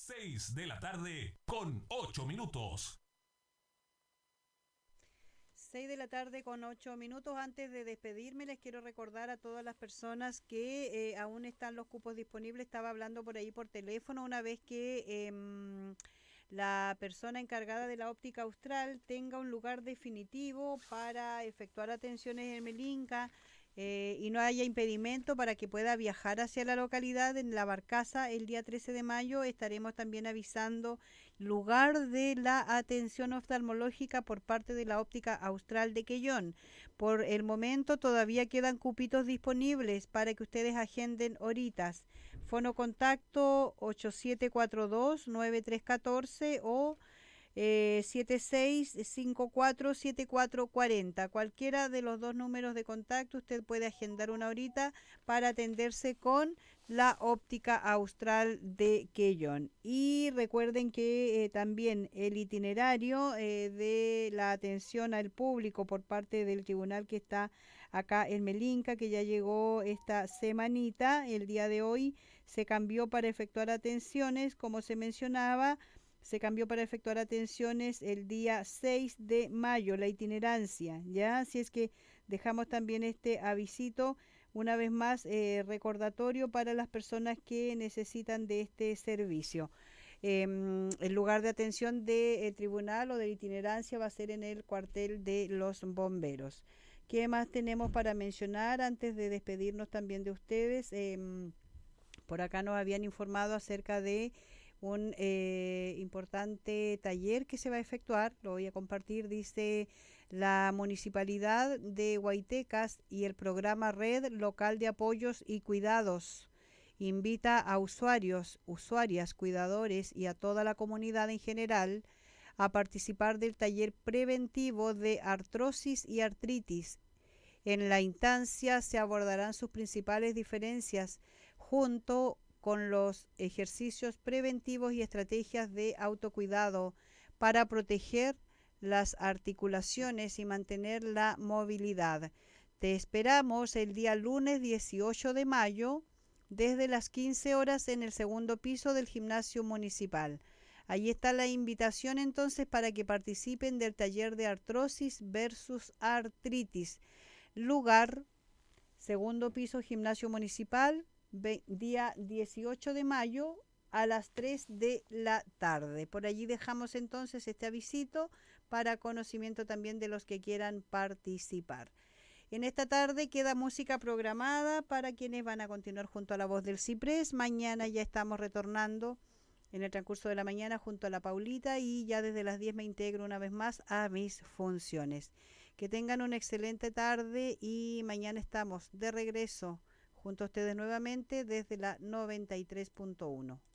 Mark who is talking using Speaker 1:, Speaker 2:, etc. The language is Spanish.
Speaker 1: 6 de la tarde con 8 minutos.
Speaker 2: 6 de la tarde con 8 minutos. Antes de despedirme, les quiero recordar a todas las personas que aún están los cupos disponibles. Estaba hablando por ahí por teléfono una vez que la persona encargada de la óptica austral tenga un lugar definitivo para efectuar atenciones en Melinca y no haya impedimento para que pueda viajar hacia la localidad en la barcaza el día 13 de mayo. Estaremos también avisando lugar de la atención oftalmológica por parte de la óptica austral de Quellón. Por el momento todavía quedan cupitos disponibles para que ustedes agenden horitas. Fono contacto 8742-9314 o 7654-7440. Cualquiera de los dos números de contacto usted puede agendar una horita para atenderse con la óptica austral de Quellón. Y recuerden que también el itinerario de la atención al público por parte del tribunal que está acá en Melinca, que ya llegó esta semanita, el día de hoy se cambió para efectuar atenciones, como se mencionaba. Se cambió para efectuar atenciones el día 6 de mayo, la itinerancia, ¿ya? Así es que dejamos también este avisito, una vez más, recordatorio para las personas que necesitan de este servicio. El lugar de atención del tribunal o de itinerancia va a ser en el cuartel de los bomberos. ¿Qué más tenemos para mencionar antes de despedirnos también de ustedes? Por acá nos habían informado acerca de un importante taller que se va a efectuar, lo voy a compartir, dice la Municipalidad de Guaitecas y el programa Red Local de Apoyos y Cuidados. Invita a usuarios, usuarias, cuidadores y a toda la comunidad en general a participar del taller preventivo de artrosis y artritis. En la instancia se abordarán sus principales diferencias junto con los ejercicios preventivos y estrategias de autocuidado para proteger las articulaciones y mantener la movilidad. Te esperamos el día lunes 18 de mayo desde las 15 horas en el segundo piso del gimnasio municipal. Ahí está la invitación entonces para que participen del taller de artrosis versus artritis. Lugar, segundo piso, gimnasio municipal, día 18 de mayo a las 3 de la tarde. Por allí dejamos entonces este avisito para conocimiento también de los que quieran participar. En esta tarde queda música programada para quienes van a continuar junto a la voz del Ciprés. Mañana ya estamos retornando en el transcurso de la mañana junto a la Paulita y ya desde las 10 me integro una vez más a mis funciones. Que tengan una excelente tarde y mañana estamos de regreso junto a ustedes nuevamente desde la 93.1.